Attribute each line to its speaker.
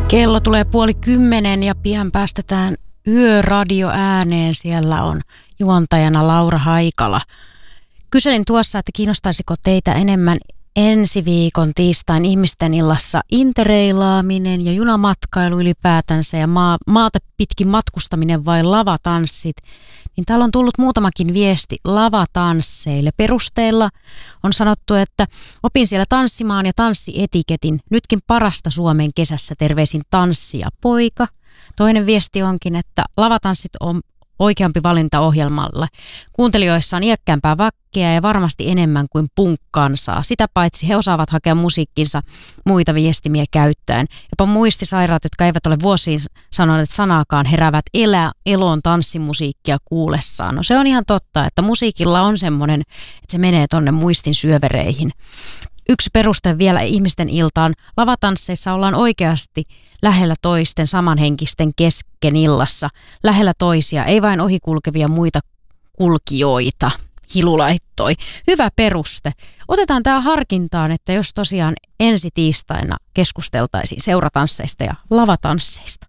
Speaker 1: Kello tulee 9:30 ja pian päästetään Yöradio ääneen. Siellä on juontajana Laura Haikala. Kyselin tuossa, että kiinnostaisiko teitä enemmän ensi viikon tiistain ihmisten illassa interreilaaminen ja junamatkailu ylipäätänsä ja maata pitkin matkustaminen vai lavatanssit. Niin täällä on tullut muutamakin viesti lavatansseille. Perusteella on sanottu, että opin siellä tanssimaan ja tanssietiketin. Nytkin parasta Suomen kesässä, terveisin tanssia poika. Toinen viesti onkin, että lavatanssit on oikeampi valinta ohjelmalle. Kuuntelijoissa on iäkkäämpää väkkeä ja varmasti enemmän kuin punk-kansaa. Sitä paitsi he osaavat hakea musiikkinsa muita viestimiä käyttäen. Jopa muistisairaat, jotka eivät ole vuosiin sanoneet sanaakaan, heräävät eloon tanssimusiikkia kuulessaan. No se on ihan totta, että musiikilla on semmoinen, että se menee tonne muistin syövereihin. Yksi peruste vielä ihmisten iltaan. Lavatansseissa ollaan oikeasti lähellä toisten samanhenkisten kesken illassa. Lähellä toisia, ei vain ohikulkevia muita kulkijoita. Hilu laittoi. Hyvä peruste. Otetaan tämä harkintaan, että jos tosiaan ensi tiistaina keskusteltaisiin seuratansseista ja lavatansseista.